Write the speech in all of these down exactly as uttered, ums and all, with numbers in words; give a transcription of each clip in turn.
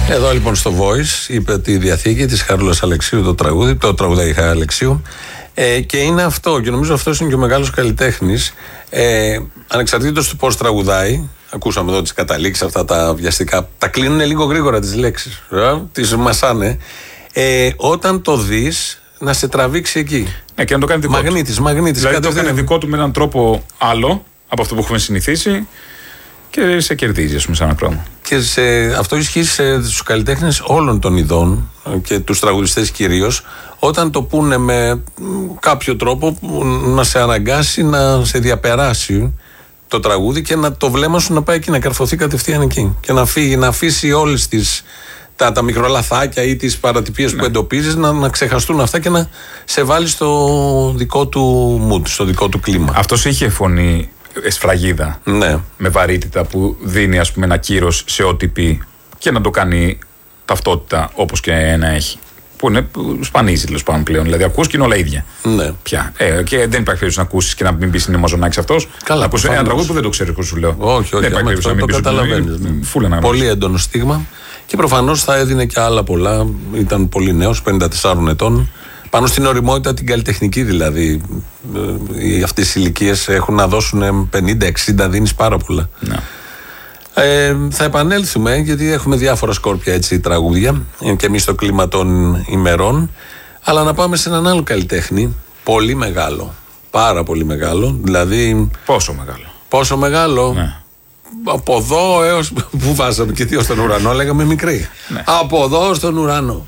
Εδώ λοιπόν στο Voice είπε τη διαθήκη της Χαρούλας Αλεξίου, το τραγούδι, το τραγουδάει η Χαρούλα Αλεξίου. Ε, και είναι αυτό, και νομίζω αυτός είναι και ο μεγάλος καλλιτέχνης. Ε, ανεξαρτήτως του πώς τραγουδάει, ακούσαμε εδώ τις καταλήξεις, αυτά τα βιαστικά, τα κλείνουν λίγο γρήγορα τις λέξεις, ε, τις μασάνε. Ε, όταν το δεις, να σε τραβήξει εκεί. Ναι, και να το κάνει δικό μαγνήτης, του. μαγνήτης. Δηλαδή το κάνει δικό του με έναν τρόπο άλλο από αυτό που έχουμε συνηθίσει και σε κερδίζει, ας πούμε, σαν ένα πράγμα. Και σε, αυτό ισχύει στους καλλιτέχνες όλων των ειδών και τους τραγουδιστές κυρίως, όταν το πούνε με κάποιο τρόπο που να σε αναγκάσει να σε διαπεράσει το τραγούδι και να το βλέμμα σου να πάει εκεί, να καρφωθεί κατευθείαν εκεί και να φύγει, να αφήσει όλες τις τα, τα μικρολαθάκια ή τις παρατυπίες, ναι, που εντοπίζεις να, να ξεχαστούν αυτά και να σε βάλει στο δικό του mood, στο δικό του κλίμα. Αυτός είχε φωνή εσφραγίδα, ναι, με βαρύτητα που δίνει, ας πούμε, ένα κύρος σε ό,τι πει και να το κάνει ταυτότητα όπως και ένα έχει. Που είναι σπανίζει τέλος πάντων πλέον. Δηλαδή ακούς και είναι όλα ίδια. Ναι. Πια. Ε, και δεν υπάρχει περίπτωση να ακούσεις και να μην πεις είναι Μαζονάκης αυτός. Καλά, ακούς ένα τραγούδι που δεν το ξέρεις, πώς σου λέω. Όχι, όχι. Δεν υπάρχει περίπτωση να μην πεις. Το καταλαβαίνεις. Πολύ έντονο στίγμα. Και προφανώς θα έδινε και άλλα πολλά. Ήταν πολύ νέος, πενήντα τεσσάρων ετών. Πάνω στην ωριμότητα την καλλιτεχνική δηλαδή. Ε, αυτές οι ηλικίες έχουν να δώσουν πενήντα εξήντα, δίνεις πάρα πολλά. Ναι. Ε, θα επανέλθουμε γιατί έχουμε διάφορα σκόρπια έτσι τραγούδια και εμείς στο κλίμα των ημερών, αλλά να πάμε σε έναν άλλο καλλιτέχνη πολύ μεγάλο, πάρα πολύ μεγάλο, δηλαδή πόσο μεγάλο πόσο μεγάλο, ναι. Από εδώ έως που βάζαμε και τι ως τον ουρανό λέγαμε μικρή, ναι. Από εδώ στον ουρανό.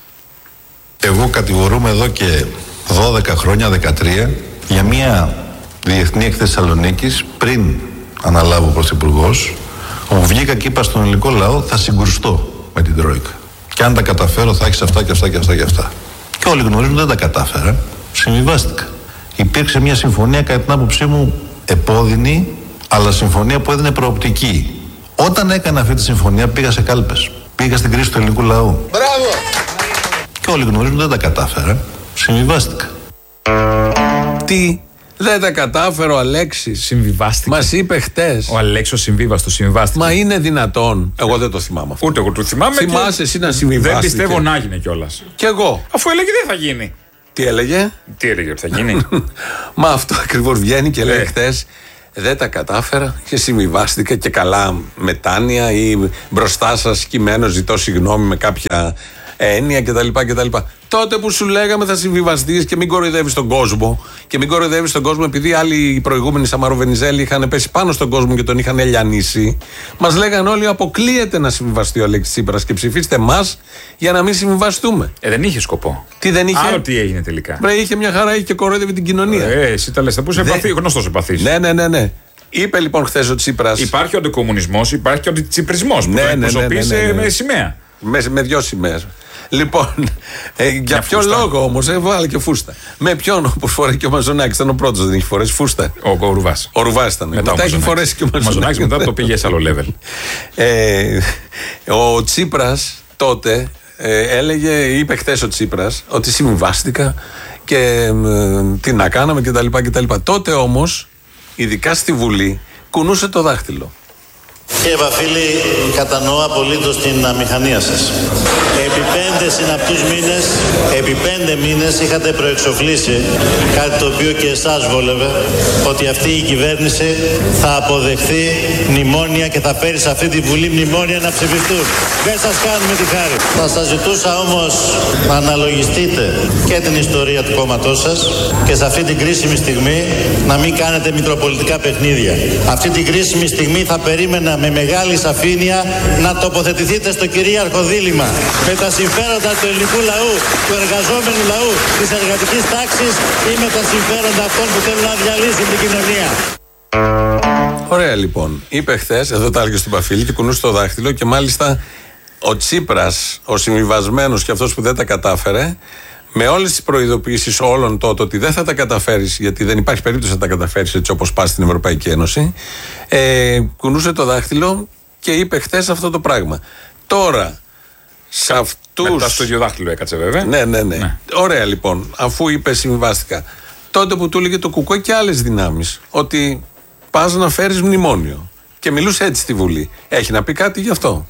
Εγώ κατηγορούμαι εδώ και δώδεκα χρόνια, δεκατρία, για μια διεθνή εκθέση Θεσσαλονίκης πριν αναλάβω πρωθυπουργός, όπου βγήκα και είπα στον ελληνικό λαό θα συγκρουστώ με την Τρόικα. Και αν τα καταφέρω θα έχεις αυτά και αυτά και αυτά και αυτά. Και όλοι γνωρίζουν δεν τα κατάφερα. Συμβιβάστηκα. Υπήρξε μια συμφωνία κατά την άποψή μου επώδυνη, αλλά συμφωνία που έδινε προοπτική. Όταν έκανα αυτή τη συμφωνία πήγα σε κάλπες. Πήγα στην κρίση του ελληνικού λαού. Μπράβο! Και όλοι γνωρίζουν δεν τα κατάφερα. Συμβιβάστηκα. Τι? Δεν τα κατάφερε ο Αλέξης. Συμβιβάστηκε. Μας είπε χτες. Ο Αλέξης συμβίβαστο, συμβιβάστηκε. Μα είναι δυνατόν? Εγώ δεν το θυμάμαι αυτό. Ούτε εγώ το θυμάμαι. Θυμάσαι εσύ να συμβιβάστηκε? Δεν πιστεύω να έγινε κιόλας. Κι εγώ. Αφού έλεγε δεν θα γίνει. Τι έλεγε? Τι έλεγε ότι θα γίνει. Μα αυτό ακριβώς βγαίνει και λέει χτες. Δεν τα κατάφερα και συμβιβάστηκα και καλά μετάνοια ή μπροστά σας κειμένο ζητώ συγγνώμη με κάποια έννοια κτλ. κτλ. Τότε που σου λέγαμε θα συμβιβαστείς και μην κοροϊδεύεις τον κόσμο. Και μην κοροϊδεύεις τον κόσμο επειδή άλλοι οι προηγούμενοι Σαμαροβενιζέλοι είχαν πέσει πάνω στον κόσμο και τον είχαν ελιανίσει. Μας λέγαν όλοι αποκλείεται να συμβιβαστεί ο Αλέξης Τσίπρας και ψηφίστε μας για να μην συμβιβαστούμε. Ε, δεν είχε σκοπό. Τι δεν είχε? Άλλο τι έγινε τελικά. Βρε, είχε μια χαρά, είχε και κοροϊδεύει την κοινωνία. Ε, εσύ τα λες, θα πούσε επαφή, γνωστός επαφής. Ναι, ναι, ναι, ναι. Είπε λοιπόν χθες ο Τσίπρας. Υπάρχει ο αντικομουνισμός, υπάρχει και ο αντιτσιπρισμός που ναι, το ναι, εκπροσωπεί ναι, ναι, ναι. με σημαία. Με, με δυο σημαίες. Λοιπόν, ε, για ποιο λόγο όμως, ε, βάλε και φούστα. Με ποιον, όπως φοράει και ο Μαζονάκης, ήταν ο πρώτος, δεν έχει φορέσει φούστα. Ο, ο Ρουβάς. Ο Ρουβάς ήταν. Μετά, μετά έχει φορέσει και ο Μαζονάκης. Ο Μαζονάκης μετά το πήγε σε άλλο level. Ε, ο Τσίπρας τότε ε, έλεγε, είπε χθες ο Τσίπρας, ότι συμβιβάστηκα και ε, τι να κάναμε κτλ. κτλ. Τότε όμως, ειδικά στη Βουλή, κουνούσε το δάχτυλο. Κύριε Βαφίλη, κατανοώ απολύτως την αμηχανία σας. Επί πέντε συναπτούς μήνες, επί πέντε μήνες είχατε προεξοφλήσει κάτι το οποίο και εσάς βόλευε, ότι αυτή η κυβέρνηση θα αποδεχθεί μνημόνια και θα φέρει σε αυτή τη Βουλή μνημόνια να ψηφιστούν. Δεν σας κάνουμε τη χάρη. Θα σας ζητούσα όμως να αναλογιστείτε και την ιστορία του κόμματός σας και σε αυτή την κρίσιμη στιγμή να μην κάνετε μικροπολιτικά παιχνίδια. Αυτή την κρίσιμη στιγμή θα περίμενα με μεγάλη σαφήνεια να τοποθετηθείτε στο κυρίαρχο δίλημμα με τα συμφέροντα του ελληνικού λαού, του εργαζόμενου λαού, της εργατικής τάξης ή με τα συμφέροντα αυτών που θέλουν να διαλύσουν την κοινωνία. Ωραία λοιπόν. Είπε χθες, εδώ τα έλεγε στον Παφίλη και κουνούσε το δάχτυλο και μάλιστα ο Τσίπρας, ο συμβιβασμένος και αυτός που δεν τα κατάφερε, με όλες τις προειδοποιήσεις όλων τότε ότι δεν θα τα καταφέρεις, γιατί δεν υπάρχει περίπτωση να τα καταφέρεις έτσι όπως πας στην Ευρωπαϊκή Ένωση, ε, κουνούσε το δάχτυλο και είπε χθες αυτό το πράγμα. Τώρα, σε αυτούς. Μετά στο ίδιο δάχτυλο έκατσε βέβαια. Ναι, ναι, ναι, ναι. Ωραία λοιπόν, αφού είπε συμβιβάστηκα. Τότε που του έλεγε το Κουκουέ και άλλες δυνάμεις, ότι πας να φέρεις μνημόνιο. Και μιλούσε έτσι στη Βουλή. Έχει να πει κάτι γι' αυτό?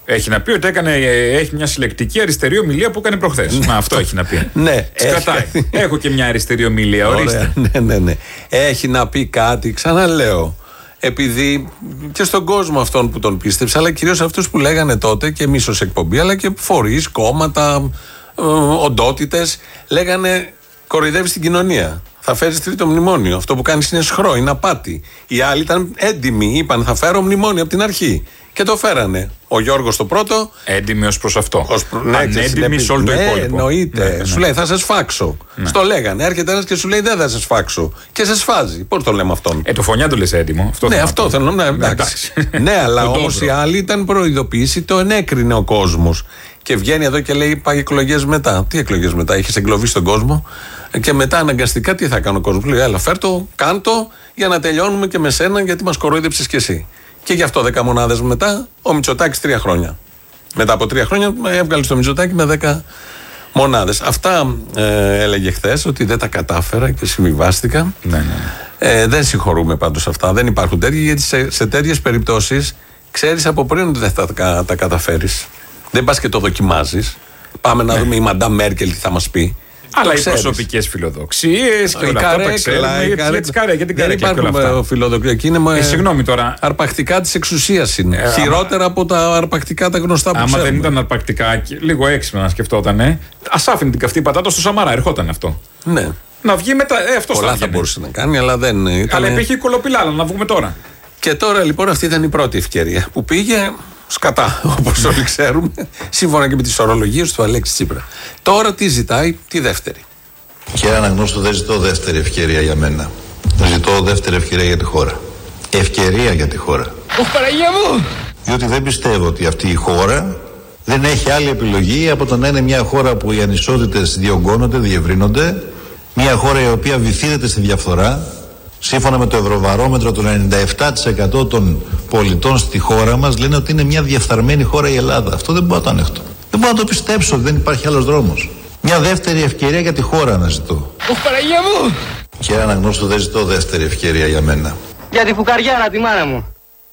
Έχει να πει ότι έκανε, έχει μια συλλεκτική αριστερή ομιλία που έκανε προχθές. Μα αυτό έχει να πει. Ναι, κρατάει. Έχω και μια αριστερή ομιλία, ορίστε. Ναι, ναι, ναι. Έχει να πει κάτι, ξαναλέω. Επειδή και στον κόσμο αυτόν που τον πίστεψε, αλλά κυρίως αυτούς που λέγανε τότε και εμείς ως εκπομπή, αλλά και φορείς, κόμματα, ε, οντότητες, λέγανε κοροϊδεύεις την κοινωνία. Θα φέρεις τρίτο μνημόνιο. Αυτό που κάνεις είναι σχρό, είναι απάτη. Οι άλλοι ήταν έντιμοι, είπαν θα φέρω μνημόνιο από την αρχή. Και το φέρανε. Ο Γιώργος το πρώτο. Έντιμοι ως προς αυτό. Ως προ... ναι, ανέντιμοι σε όλο το ναι, υπόλοιπο. Εννοείται. Ναι, ναι. Σου λέει θα σε σφάξω. Ναι. Στο λέγανε. Έρχεται ένας και σου λέει δεν θα σε σφάξω. Και σε σφάζει. Πώς το λέμε αυτόν. Ε, το φωνιά το λες έντιμο. Αυτό ναι, αυτό θέλω να ναι, εντάξει. Ναι, αλλά όμως οι άλλοι ήταν προειδοποίηση, το ενέκρινε ο κόσμος. Και βγαίνει εδώ και λέει πάει εκλογές μετά. Τι εκλογές μετά, έχεις εγκλωβίσει τον κόσμο. Και μετά αναγκαστικά τι θα κάνει ο κόσμος. Λέει, έλα, φέρτο, κάντο για να τελειώνουμε και με σένα γιατί μας κορόιδεψες κι εσύ. Και γι' αυτό δέκα μονάδες μετά, ο Μητσοτάκης τρία χρόνια. Μετά από τρία χρόνια έβγαλε το Μητσοτάκη με δέκα μονάδες. Αυτά ε, έλεγε χθες ότι δεν τα κατάφερα και συμβιβάστηκα. Ναι, ναι. Ε, δεν συγχωρούμε πάντως αυτά. Δεν υπάρχουν τέτοιοι, γιατί σε, σε τέτοιες περιπτώσεις ξέρεις από πριν ότι δεν θα τα, τα καταφέρεις. Δεν πας και το δοκιμάζεις. Πάμε να ναι. δούμε η Μαντά Μέρκελ τι θα μας πει. Αλλά οι προσωπικές φιλοδοξίες και όλα αυτά τα ξέρουμε. Για τις καρέκλα, δεν υπάρχουν φιλοδοξία. Ε, συγγνώμη τώρα. Αρπακτικά της εξουσίας είναι. Ε, Χειρότερα άμα... από τα αρπακτικά τα γνωστά που άμα ξέρουμε. δεν ήταν αρπακτικά, λίγο έξυπνα να σκεφτόταν, ε, ας άφηνε την καυτή πατάτα στο Σαμαρά. Ερχόταν αυτό. Ναι. Να βγει μετά. Ε, αυτό Πολλά θα μπορούσε να κάνει, αλλά δεν. Ήταν... Αλλά υπήρχε κολοπηλάλα, να βγούμε τώρα. Και τώρα λοιπόν αυτή ήταν η πρώτη ευκαιρία που πήγε. Σκατά, όπως όλοι ξέρουμε, σύμφωνα και με τις ορολογίες του Αλέξη Τσίπρα. Τώρα τι ζητάει, τη δεύτερη. Κύριε Αναγνώστου, δεν ζητώ δεύτερη ευκαιρία για μένα. Ζητώ δεύτερη ευκαιρία για τη χώρα. Ευκαιρία για τη χώρα. Ωχ, Παναγία μου! Διότι δεν πιστεύω ότι αυτή η χώρα δεν έχει άλλη επιλογή από το να είναι μια χώρα που οι ανισότητες διωγγώνονται, διευρύνονται. Μια χώρα η οποία βυθίζεται στη διαφθορά. Σύμφωνα με το Ευρωβαρόμετρο, το ενενήντα επτά τοις εκατό των πολιτών στη χώρα μας λένε ότι είναι μια διαφθαρμένη χώρα η Ελλάδα. Αυτό δεν μπορώ να το ανεχτώ. Δεν μπορώ να το πιστέψω ότι δεν υπάρχει άλλος δρόμος. Μια δεύτερη ευκαιρία για τη χώρα να ζητώ. Ωχ, Παναγία μου! Κύριε Αναγνώστου, δεν ζητώ δεύτερη ευκαιρία για μένα. Για τη φουκαριάρα, τη μάνα μου.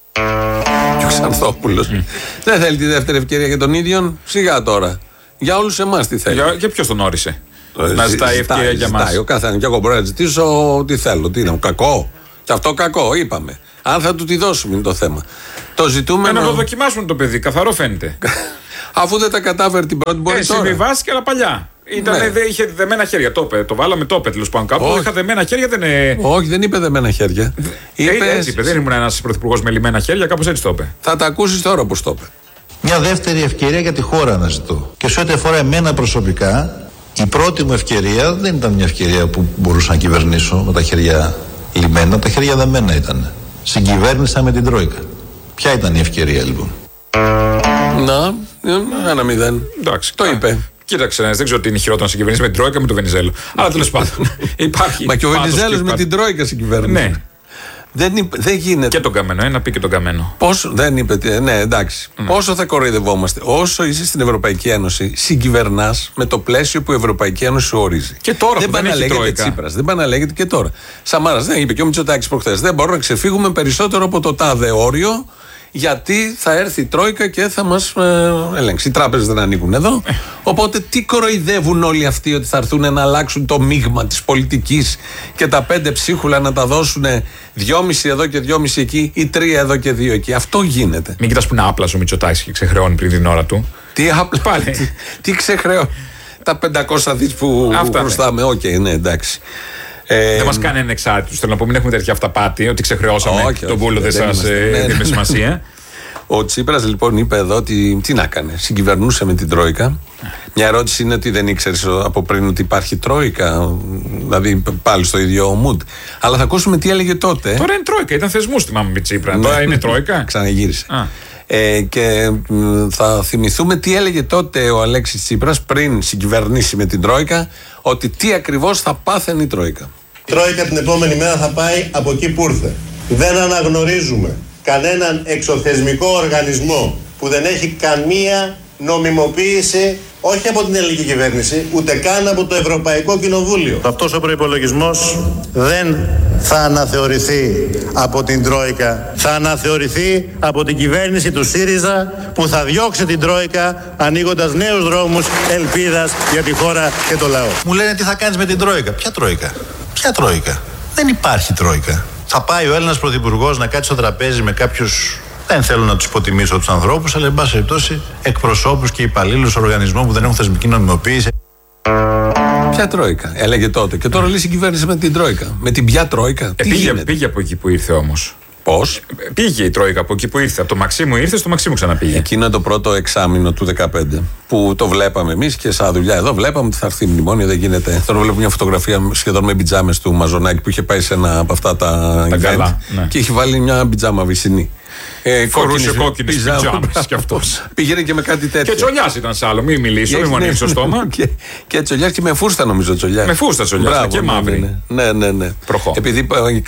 Και ο Ξανθόπουλος. Mm. Δεν θέλει τη δεύτερη ευκαιρία για τον ίδιο. Σιγά τώρα. Για όλους εμάς τι θέλει. Για, και ποιος τον όρισε. Να ζητάει ευκαιρία για μας. Ο καθένας. Και εγώ μπορώ να ζητήσω ό,τι θέλω. Τι είναι, κακό. Και αυτό κακό, είπαμε. Αν θα του τη δώσουμε είναι το θέμα. Το ζητούμε. Να το δοκιμάσουμε το παιδί, καθαρό φαίνεται. Αφού δεν τα κατάφερε την πρώτη, μπορεί ε, τώρα. Συμβιβάστηκε, αλλά παλιά. Ήτανε, ναι. δε, είχε δεμένα χέρια. Το, είπε, το βάλαμε, το είπε τέλος πάντων κάπου. Όχι. Είχα δεμένα χέρια, δεν είναι. Όχι, δεν είπε δεμένα χέρια. Ε, είπε, έτσι είπε. Δεν ήμουν ένας πρωθυπουργός με λιμένα χέρια, κάπως έτσι το είπε. Θα τα ακούσεις τώρα πώς το είπε. Μια δεύτερη ευκαιρία για τη χώρα να ζητώ. Και σε ό,τι αφορά εμένα προσωπικά, η πρώτη μου ευκαιρία δεν ήταν μια ευκαιρία που μπορούσα να κυβερνήσω με τα χέρια λιμένα, τα χέρια δεμένα ήταν. Συγκυβέρνησα με την Τρόικα. Ποια ήταν η ευκαιρία λοιπόν? Να, ένα μηδέν. Εντάξει, το είπε. Κοίταξε, δεν ξέρω τι είναι χειρότερο να συγκυβερνήσει με την Τρόικα με τον Βενιζέλο. Αλλά τέλος πάντων υπάρχει. Μα και ο Βενιζέλος με την Τρόικα συγκυβέρνησε. Ναι. Δεν, είπε, δεν γίνεται. Και τον Καμένο, ε, να πει και τον Καμένο. Πόσο, δεν είπε, ναι, εντάξει. Mm. Πόσο θα κοροϊδευόμαστε. Όσο είσαι στην Ευρωπαϊκή Ένωση, συγκυβερνάς με το πλαίσιο που η Ευρωπαϊκή Ένωση σου ορίζει. Και τώρα δεν δεν έχει Τρόικα. Τσίπρας, δεν πάει να λέγεται και τώρα. Σαμάρας δεν είπε και ο Μητσοτάκης προχθές. Δεν μπορούμε να ξεφύγουμε περισσότερο από το τάδε όριο, γιατί θα έρθει η Τρόικα και θα μας ε, ελέγξει. Οι τράπεζες δεν ανήκουν εδώ. Οπότε τι κοροϊδεύουν όλοι αυτοί ότι θα έρθουν να αλλάξουν το μείγμα της πολιτικής και τα πέντε ψίχουλα να τα δώσουν δυόμιση εδώ και δυόμιση εκεί ή τρία εδώ και δύο εκεί. Αυτό γίνεται. Μην κοιτάς που είναι άπλας ο Μητσοτάκης και ξεχρεώνει πριν την ώρα του. Τι άπλα πάλι. τι, τι ξεχρεώνει. Τα πεντακόσια δις που χρωστάμε. Οκ, okay, ναι, εντάξει. Ε, δεν μας κάνει ανεξάρτητους. Θέλω να πω, μην έχουμε τέτοια αυταπάτη ότι ξεχρεώσαμε όχι, τον πούλο δεν σας δίνει σημασία. Ο Τσίπρας λοιπόν είπε εδώ ότι τι να έκανε. Συγκυβερνούσε με την Τρόικα. Μια ερώτηση είναι ότι δεν ήξερες από πριν ότι υπάρχει Τρόικα. Δηλαδή πάλι στο ίδιο mood. Αλλά θα ακούσουμε τι έλεγε τότε. Τώρα είναι Τρόικα, ήταν θεσμού θυμάμαι με Τσίπρα. Τώρα είναι Τρόικα. Ξαναγύρισε. Ε, και θα θυμηθούμε τι έλεγε τότε ο Αλέξης Τσίπρας πριν συγκυβερνήσει με την Τρόικα, ότι τι ακριβώς θα πάθαινε η Τρόικα. Η Τρόικα την επόμενη μέρα θα πάει από εκεί που ήρθε. Δεν αναγνωρίζουμε κανέναν εξωθεσμικό οργανισμό που δεν έχει καμία νομιμοποίηση όχι από την ελληνική κυβέρνηση, ούτε καν από το Ευρωπαϊκό Κοινοβούλιο. Αυτός ο προϋπολογισμός δεν θα αναθεωρηθεί από την Τρόικα. Θα αναθεωρηθεί από την κυβέρνηση του ΣΥΡΙΖΑ, που θα διώξει την Τρόικα ανοίγοντας νέους δρόμους ελπίδας για τη χώρα και το λαό. Μου λένε τι θα κάνεις με την Τρόικα. Ποια Τρόικα? Ποια Τρόικα? Δεν υπάρχει Τρόικα. Θα πάει ο Έλληνας Πρωθυπουργός να κάτσει στο τραπέζι με κάποιους, δεν θέλω να τους υποτιμήσω τους ανθρώπους, αλλά εν πάση περιπτώσει εκπροσώπους και υπαλλήλους οργανισμών που δεν έχουν θεσμική νομιμοποίηση. Ποια Τρόικα? Έλεγε τότε. Και τώρα λύσει η κυβέρνηση με την Τρόικα. Με την ποια Τρόικα? Ε, Τι πήγε, γίνεται? πήγε από εκεί που ήρθε όμως. Πώς? Πήγε η Τρόικα από εκεί που ήρθε. Από το Μαξίμου ήρθε, στο Μαξίμου ξαναπήγε. Εκείνο το πρώτο εξάμηνο του δεκαπέντε που το βλέπαμε εμείς και σαν δουλειά εδώ, βλέπαμε ότι θα έρθει μνημόνιο, δεν γίνεται. Τώρα βλέπω μια φωτογραφία σχεδόν με πιτζάμες του Μαζονάκη που είχε πάει σε ένα από αυτά τα, τα event καλά, ναι. Και είχε βάλει μια πιτζάμα βυσσινή. Ε, Φορούσε κόκκινες πιτζάμες κι αυτός. Πήγαινε και με κάτι τέτοιο. Και Τσολιάς ήταν σ' άλλο, μην μιλήσω, μην μου ανοίξει το στόμα. Και, και Τσολιάς και με φούστα νομίζω Τσολιάς. Με φούστα Τσολιάς και μαύρη. Ναι, ναι, ναι. Προχώ. Επειδή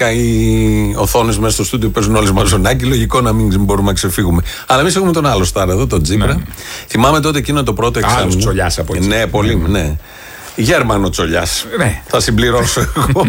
οι οθόνες μέσα στο στούντιο παίζουν όλες Μαζονάκη, λογικό να μην μπορούμε να ξεφύγουμε. Αλλά εμείς έχουμε τον άλλο στάρα εδώ, τον Τσίπρα. Ναι. Θυμάμαι τότε εκείνο το πρώτο εξάμηνο. Άλλος Τσολιάς από εκεί. Ναι, πολύ, ναι. ναι. Γέρμανο Τσολιάς. Ναι. Θα συμπληρώσω εγώ.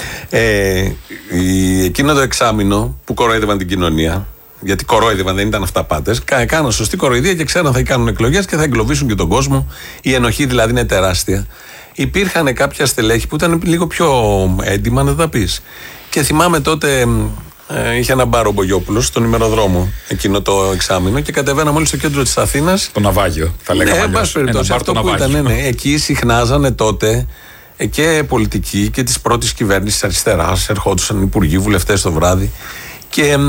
ε, εκείνο το εξάμηνο που κοροϊδεύαν την κοινωνία. Γιατί κορόιδευαν, δεν ήταν αυταπάτες. Κάναν σωστή κοροϊδία και ξέραν θα κάνουν εκλογές και θα εγκλωβίσουν και τον κόσμο. Η ενοχή δηλαδή είναι τεράστια. Υπήρχαν κάποια στελέχη που ήταν λίγο πιο έντιμα να τα πεις. Και θυμάμαι τότε ε, είχε ένα μπάρο Μπογιόπουλος στον ημεροδρόμο εκείνο το εξάμηνο και κατεβαίναμε όλοι στο κέντρο της Αθήνας. Το ναυάγιο, θα λέγαμε. Ναι, εν πάση περιπτώσει, αυτό που ήταν, ναι, ναι, εκεί συχνάζανε τότε και πολιτικοί και της πρώτης κυβέρνησης αριστεράς. Ερχόντουσαν υπουργοί, βουλευτές το βράδυ. Και ε,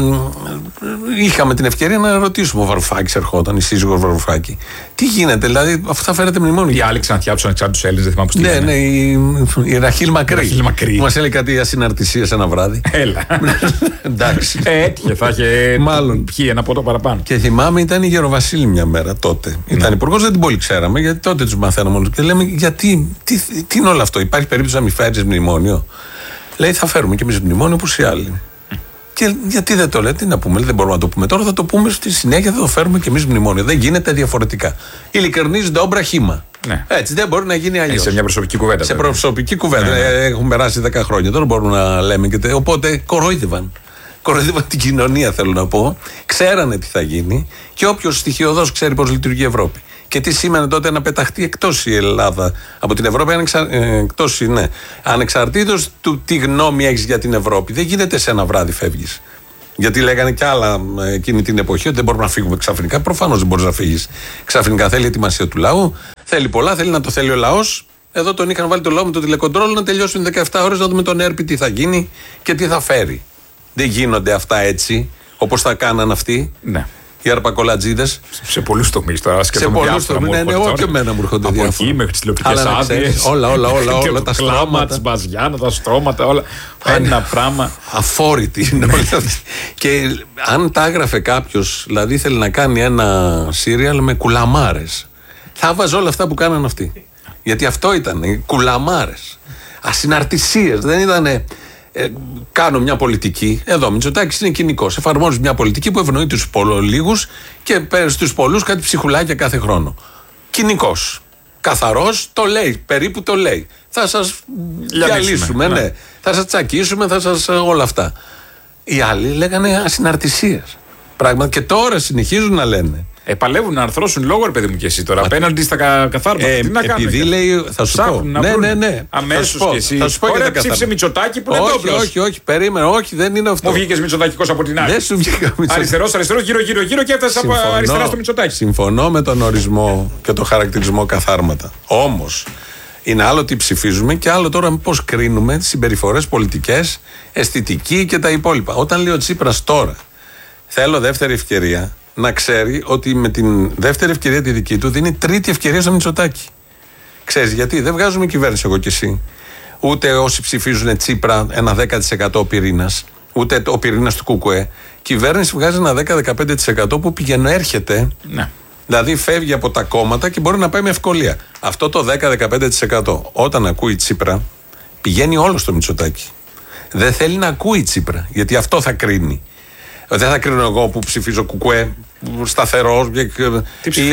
είχαμε την ευκαιρία να ρωτήσουμε. Ο Βαρουφάκης ερχόταν, η σύζυγος Βαρουφάκη. Τι γίνεται, δηλαδή, αφού θα φέρετε μνημόνιο. Οι άλλοι ξαναθιά του ανεξάρτητους Έλληνες, δεν θυμάμαι πώς Ναι, ναι, η, η Ραχίλ Μακρύ. Μας έλεγε κάτι για συναρτησία σε ένα βράδυ. Έλα. Εντάξει. Έτυχε, θα είχε. Μάλλον. Πιει ένα πότο παραπάνω. Και θυμάμαι ήταν η Γεροβασίλη μια μέρα τότε. Ναι. Ήταν υπουργός, δεν την πολύ ξέραμε, γιατί τότε τους μαθαίναμε όλους. Και λέμε, γιατί, τι, τι είναι όλο αυτό, υπάρχει περίπτωση να μην φέρεις μνημόνιο? Λέει, θα φέρουμε κι εμείς μνημόνιο όπως οι άλλοι. Και γιατί δεν το λέτε, τι να πούμε, δεν μπορούμε να το πούμε τώρα, θα το πούμε στη συνέχεια, θα το φέρουμε και εμείς μνημόνιο. Δεν γίνεται διαφορετικά. Ειλικρινής ντόμπρα χύμα. Ναι. Έτσι δεν μπορεί να γίνει αλλιώς. Σε μια προσωπική κουβέντα. Σε προσωπική κουβέντα. Ναι, ναι. Έχουν περάσει δέκα χρόνια, τώρα μπορούμε να λέμε και τε, οπότε κορόιδευαν. Κοροϊδεύαν την κοινωνία, θέλω να πω. Ξέρανε τι θα γίνει και όποιος στοιχειοδός ξέρει πώς λειτουργεί η Ευρώπη. Και τι σήμαινε τότε να πεταχτεί εκτός η Ελλάδα από την Ευρώπη, ανεξα... εκτός, ναι, ανεξαρτήτως του τι γνώμη έχεις για την Ευρώπη. Δεν γίνεται σε ένα βράδυ φεύγεις. Γιατί λέγανε κι άλλα εκείνη την εποχή ότι δεν μπορούμε να φύγουμε ξαφνικά. Προφανώς δεν μπορείς να φύγεις ξαφνικά. Θέλει ετοιμασία του λαού, θέλει πολλά, θέλει να το θέλει ο λαός. Εδώ τον είχαν βάλει το λαό με το τηλεκοντρόλ να τελειώσουν δεκαεπτά ώρες, να δούμε τον Έρπη τι θα γίνει και τι θα φέρει. Δεν γίνονται αυτά έτσι, όπως θα κάναν αυτοί. Ναι. Οι αρπακολατζίδες. Σε πολλούς τομείς τώρα. Σε πολλούς τομείς. Ναι, ναι, όχι εμένα μου έρχονται διάφορα. Από εκεί μέχρι τις τηλεοπτικές άδειες. Όλα, όλα, όλα. όλα τα στρώματα. Τις μπαζιάνα, τα στρώματα, όλα. Ένα πράγμα. Αφόρητη είναι όλα αυτά. Και αν τα έγραφε κάποιος, δηλαδή ήθελε να κάνει ένα σύριαλ με κουλαμάρες, θα βάζω όλα αυτά που κάναν αυτοί. Γιατί αυτό ήταν. Κουλαμάρες. Ασυναρτησίες. Δεν ήτανε. Ε, κάνω μια πολιτική. Εδώ, Μητσοτάκης είναι κοινικός. Εφαρμόζει μια πολιτική που ευνοεί τους λίγους και παίρνει στους πολλούς κάτι ψυχουλάκια κάθε χρόνο. Κοινικός. Καθαρός, το λέει. Περίπου το λέει. Θα σας διαλύσουμε, ναι. ναι. Θα σας τσακίσουμε, θα σας όλα αυτά. Οι άλλοι λέγανε ασυναρτησίες. Πράγματι και τώρα συνεχίζουν να λένε. Ε, παλεύουν να αρθρώσουν λόγο, ρε παιδί μου, και εσύ τώρα. Απέναντι στα κα, καθάρματα. Ε, τι να κάνουν. Επειδή λέει, θα σου πω. Ναι, ναι, ναι. Αμέσως και εσύ. Θα σου πω. Ωραία, ψήφισε Μητσοτάκη που είναι όχι, όχι, όχι, περίμενε, όχι, δεν είναι αυτό. Μου βγήκε Μητσοτάκικός από την άλλη. Δεν σου βγήκα Μητσοτάκη. Αριστερός, αριστερός, γύρω, γύρω, γύρω και έφτασε από αριστερά στο Μητσοτάκη. Συμφωνώ με τον ορισμό και τον χαρακτηρισμό καθάρματα. Όμως, είναι άλλο τι ψηφίζουμε και άλλο τώρα πώς κρίνουμε τις συμπεριφορές πολιτικές, αισθητική και τα υπόλοιπα. Όταν λέει ο Τσίπρας τώρα, θέλω δεύτερη ευκαιρία. Να ξέρει ότι με την δεύτερη ευκαιρία τη δική του δίνει τρίτη ευκαιρία στο Μητσοτάκη. Ξέρεις γιατί? Δεν βγάζουμε κυβέρνηση εγώ και εσύ. Ούτε όσοι ψηφίζουν Τσίπρα ένα δέκα τοις εκατό ο πυρήνας, ούτε ο πυρήνας του ΚΚΕ. Κυβέρνηση βγάζει ένα δέκα με δεκαπέντε τοις εκατό που πηγαίνει έρχεται. Ναι. Δηλαδή φεύγει από τα κόμματα και μπορεί να πάει με ευκολία. Αυτό το δέκα με δεκαπέντε τοις εκατό όταν ακούει Τσίπρα πηγαίνει όλο στο Μητσοτάκη. Δεν θέλει να ακούει Τσίπρα γιατί αυτό θα κρίνει. Δεν θα κρίνω εγώ που ψηφίζω ΚΚΕ σταθερός. Τι ψηφίζεις?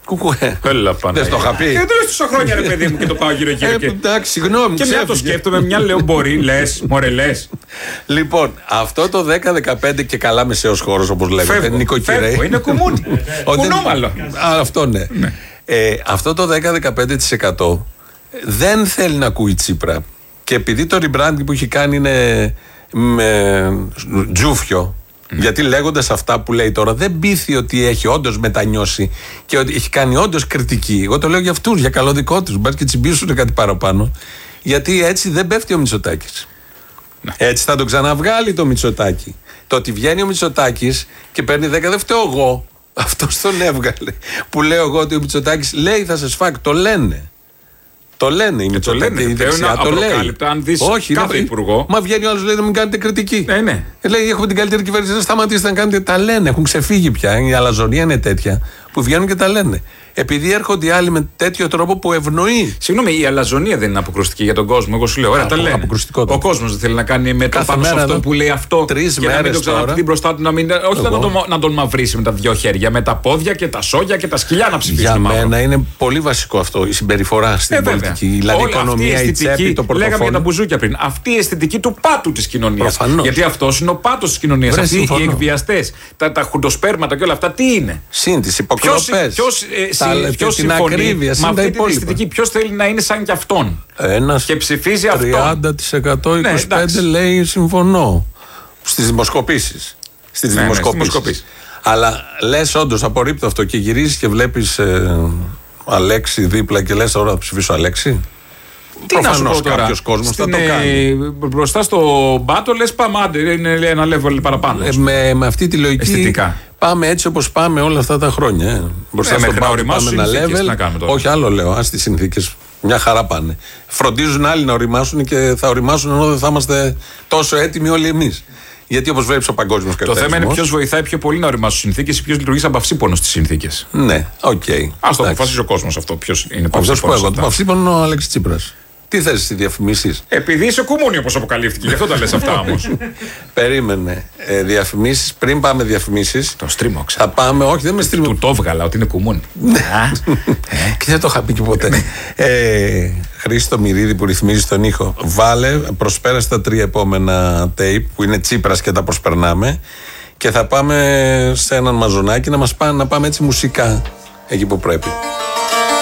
Κουκουέ. Έλα πάνω. Δεν στο είχα πει. Και τώρα τόσα χρόνια, ρε παιδί μου, και το πάω γύρω-γύρω. Ε, εντάξει, συγγνώμη. Και μια το σκέφτομαι, μια λέω μπορεί, λε, μωρέ λε. Λοιπόν, αυτό το δέκα δεκαπέντε και καλά μεσαίος χώρος, όπως λέγεται, νοικοκυρέοι. Είναι κουμούνι. Κουνούμαλο. Αυτό ναι. ναι. Ε, αυτό το δέκα με δεκαπέντε τοις εκατό δεν θέλει να ακούει Τσίπρα. Και επειδή το rebranding που έχει κάνει είναι με τζούφιο, mm. γιατί λέγοντας αυτά που λέει τώρα δεν πείθει ότι έχει όντως μετανιώσει και ότι έχει κάνει όντως κριτική. Εγώ το λέω για αυτούς, για καλό δικό τους. Μπας και τσιμπήσουν κάτι παραπάνω. Γιατί έτσι δεν πέφτει ο Μητσοτάκης. Mm. Έτσι θα τον ξαναβγάλει το Μητσοτάκη. Το ότι βγαίνει ο Μητσοτάκης και παίρνει δέκα, δεν φταίω εγώ. Αυτός τον έβγαλε. Που λέω εγώ ότι ο Μητσοτάκης λέει θα σε σφάξει. Το λένε. Το λένε οι Μητσοτάκη. Η δεξιά το λέει. Αν δεις όχι, κάθε υπουργό. Μα βγαίνει ο άλλος λέει να μην κάνετε κριτική. Ναι, ναι. Λέει έχουμε την καλύτερη κυβέρνηση. Δεν σταματήσετε να κάνετε. Τα λένε. Έχουν ξεφύγει πια. Η αλαζονία είναι τέτοια που βγαίνουν και τα λένε. Επειδή έρχονται οι άλλοι με τέτοιο τρόπο που ευνοεί. Συγγνώμη, η αλαζονία δεν είναι αποκρουστική για τον κόσμο. Εγώ σου λέω, ωραία, τα λένε. Ο κόσμος δεν θέλει να κάνει μετά πάνω σε αυτό που λέει αυτό. Τρεις και να μην το ξαναπεί μπροστά του, να μην, όχι να τον, να τον μαυρίσει με τα δυο χέρια, με τα πόδια και τα σόγια και τα σκυλιά να ψηφίσει. Για μένα είναι πολύ βασικό αυτό. Η συμπεριφορά στην ε, πολιτική. Δηλαδή η οικονομία, η τσέπη, το πορτοφόλι. Λέγαμε για τα μπουζούκια πριν. Αυτή η αισθητική του πάτου τη κοινωνία. Γιατί αυτό είναι ο πάτος τη κοινωνία. Αυτοί οι εκβιαστές, τα χουντοσπέρματα και όλα αυτά τι είναι. Συν τις υποκλοπές. Ποιο συμφωνεί με αυτή την αισθητική, ποιο θέλει να είναι σαν κι αυτόν. Ένας και ψηφίζει αυτόν. τριάντα τοις εκατό είκοσι πέντε τοις εκατό λέει συμφωνώ. Στις δημοσκοπήσεις. Στις ναι, δημοσκοπήσεις. Ναι, αλλά λες όντως απορρίπτω αυτό και γυρίζεις και βλέπεις ε, Αλέξη δίπλα και λες τώρα θα ψηφίσω Αλέξη. Τι να σου πω τώρα, κάποιος κόσμος στην, θα το κάνει. Μπροστά στο μπάτο λες πάμε άντε, είναι ένα level παραπάνω. Ε, με, με αυτή τη λογική αισθητικά. Πάμε έτσι όπως πάμε όλα αυτά τα χρόνια. Ε. Μπροστά ε, στο μπάτο πάμε ένα level. Όχι άλλο λέω, ας τις συνθήκες μια χαρά πάνε. Φροντίζουν άλλοι να οριμάσουν και θα οριμάσουν ενώ δεν θα είμαστε τόσο έτοιμοι όλοι εμείς. Γιατί όπως βλέπεις ο παγκόσμιος καπιταλισμός. Το θέμα είναι ποιος βοηθάει πιο πολύ να οριμάσουν στις συνθήκες ή ποιος λειτουργεί σαν παυσίπονος στις συνθήκες. Ναι, οκ. Okay. Ας το αποφασίσει ο κόσμος αυτό. Ποιος είναι παυσίπονος. Το παυσίπονο είναι ο Αλέξης Τσίπρας. Τι θες στις διαφημίσεις. Επειδή είσαι κουμούνι όπως αποκαλύφθηκε, γι' αυτό τα λες αυτά όμως. Περίμενε. Ε, διαφημίσεις, πριν πάμε διαφημίσεις. Το στρίμωξα. Θα πάμε, όχι δεν με στρίμωξα. Του το έβγαλα ότι είναι κουμούνι. Και δεν το είχα πει και ποτέ. ε, Χρήστο Μυρίδη που ρυθμίζει τον ήχο. Βάλε, προσπέρασε τα τρία επόμενα tape που είναι Τσίπρας και τα προσπερνάμε. Και θα πάμε σε έναν μαζονάκι να μας πάνε να πάμε έτσι μουσικά εκεί που πρέπει.